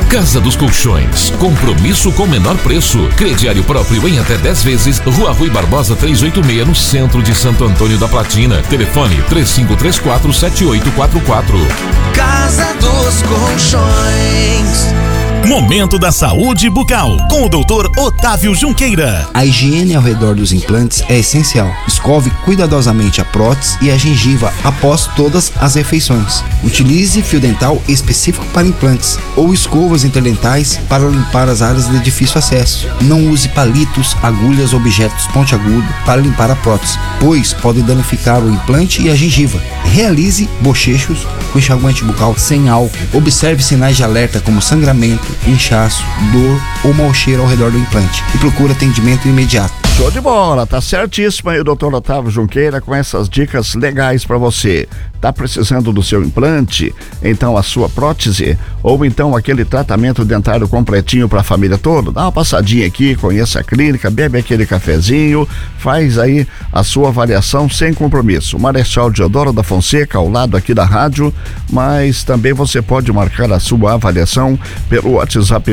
Casa dos Colchões, compromisso com menor preço. Crediário próprio em até 10 vezes. Rua Rui Barbosa 386, no centro de Santo Antônio da Platina. Telefone 3534-7844. Casa dos Colchões. Momento da Saúde Bucal, com o Dr. Otávio Junqueira. A higiene ao redor dos implantes é essencial. Escove cuidadosamente a prótese e a gengiva após todas as refeições. Utilize fio dental específico para implantes ou escovas interdentais para limpar as áreas de difícil acesso. Não use palitos, agulhas ou objetos pontiagudos para limpar a prótese, pois pode danificar o implante e a gengiva. Realize bochechos com enxaguante bucal sem álcool. Observe sinais de alerta como sangramento, inchaço, dor ou mau cheiro ao redor do implante e procure atendimento imediato. Show de bola, tá certíssimo aí o Dr. Otávio Junqueira com essas dicas legais para você. Tá precisando do seu implante? Então a sua prótese? Ou então aquele tratamento dentário completinho para a família toda? Dá uma passadinha aqui, conheça a clínica, bebe aquele cafezinho, faz aí a sua avaliação sem compromisso. Marechal Deodoro da Fonseca, ao lado aqui da rádio, mas também você pode marcar a sua avaliação pelo WhatsApp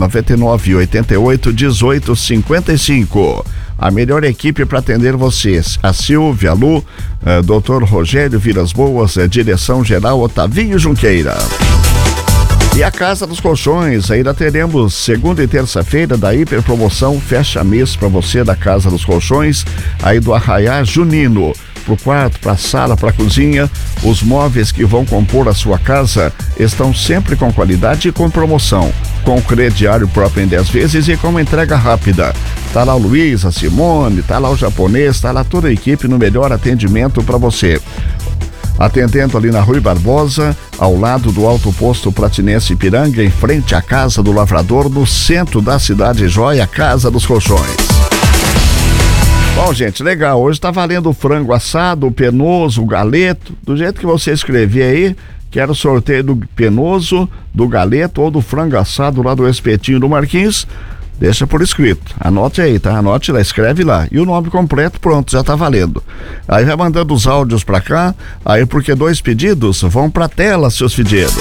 999881855. A melhor equipe para atender vocês, a Silvia, a Lu, Dr. Rogério Vilas Boas, direção geral Otavinho Junqueira. E a Casa dos Colchões, ainda teremos segunda e terça-feira da hiperpromoção fecha mês para você da Casa dos Colchões, aí do Arraiá Junino. Pro quarto, pra sala, pra cozinha, os móveis que vão compor a sua casa estão sempre com qualidade e com promoção, com crediário próprio em 10 vezes e com entrega rápida. Tá lá o Luiz, a Simone, tá lá o japonês, tá lá toda a equipe no melhor atendimento para você. Atendendo ali na Rui Barbosa, ao lado do Alto Posto Platinense Ipiranga, em frente à Casa do Lavrador, no centro da cidade Joia, Casa dos Colchões. Bom, gente, legal. Hoje tá valendo o frango assado, o penoso, o galeto. Do jeito que você escrever aí, quero sorteio do penoso, do galeto ou do frango assado lá do Espetinho do Marquinhos. Deixa por escrito. Anote aí, tá? Anote lá, escreve lá. E o nome completo, pronto, já tá valendo. Aí vai mandando os áudios pra cá, aí porque 2 pedidos vão pra tela, seus pedidos.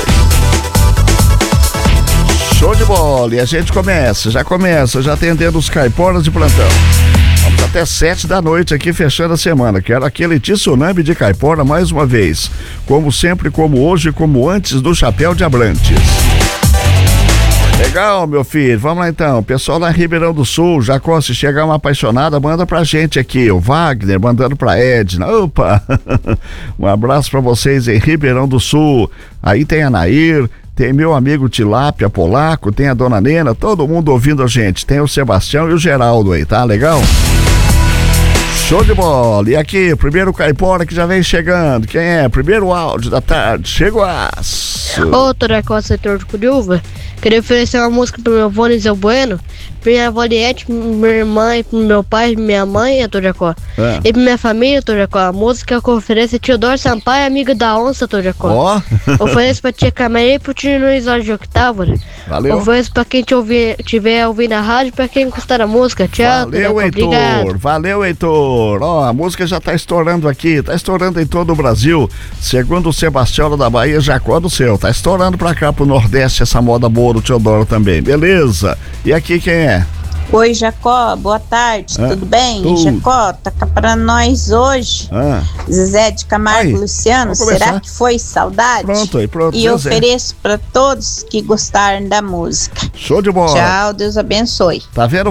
Show de bola. E a gente já começa atendendo os caiporas de plantão. Vamos até 7 da noite aqui, fechando a semana. Quero aquele tsunami de caipora mais uma vez. Como sempre, como hoje, como antes do Chapéu de Abrantes. Legal, meu filho. Vamos lá então. Pessoal lá em Ribeirão do Sul, Jacó, se chegar uma apaixonada, manda pra gente aqui. O Wagner mandando pra Edna. Opa! Um abraço pra vocês em Ribeirão do Sul. Aí tem a Nair, tem meu amigo Tilápia Polaco, tem a Dona Nena, todo mundo ouvindo a gente. Tem o Sebastião e o Geraldo aí, tá legal? Show de bola. E aqui, primeiro caipora que já vem chegando. Quem é? Primeiro áudio da tarde. Chegou Ô, Toracó, setor de Curiúva. Queria oferecer uma música pro meu avô Niseu Bueno, pra minha avó Liette, pra minha irmã, pro meu pai, pra minha mãe, Toracó. E pra minha família, Toracó. A música que eu ofereço é Teodoro Sampaio, amiga da onça, Toracó. Ofereço pra tia Camarei e pro tio Luiz de Octavo. Valeu. Ofereço pra quem tiver ouvindo a rádio, pra quem gostar da música. Tchau, valeu, Toracó. Heitor. Obrigado. Valeu, Heitor. Ó, a música já tá estourando aqui, tá estourando em todo o Brasil. Segundo o Sebastião da Bahia, Jacó do Céu. Tá estourando pra cá, pro Nordeste, essa moda boa do Teodoro também. Beleza. E aqui quem é? Oi, Jacó, boa tarde, tudo bem? Jacó, toca pra nós hoje. Zezé de Camargo, Luciano, será que foi saudade? Pronto, e Zezé. Ofereço pra todos que gostaram da música. Show de bola. Tchau, Deus abençoe. Tá vendo?